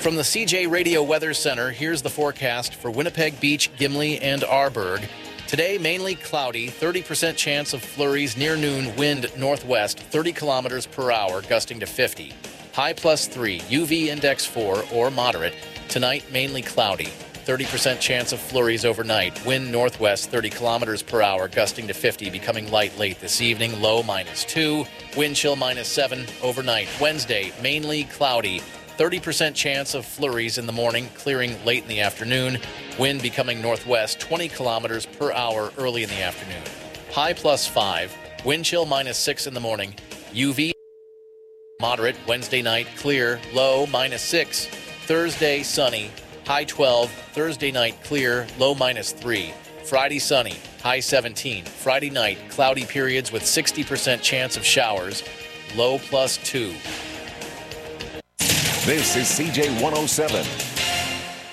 From the CJ Radio Weather Center, here's the forecast for Winnipeg Beach, Gimli, and Arborg. Today, mainly cloudy, 30% chance of flurries near noon, wind northwest, 30 kilometers per hour, gusting to 50. High +3, UV index 4 or moderate. Tonight, mainly cloudy, 30% chance of flurries overnight, wind northwest, 30 kilometers per hour, gusting to 50, becoming light late this evening, low -2, wind chill -7 overnight. Wednesday, mainly cloudy. 30% chance of flurries in the morning, clearing late in the afternoon. Wind becoming northwest, 20 kilometers per hour early in the afternoon. High +5, wind chill -6 in the morning. UV moderate. Wednesday night clear, low -6. Thursday sunny, high 12. Thursday night clear, low -3. Friday sunny, high 17. Friday night cloudy periods with 60% chance of showers, low +2. This is CJ 107.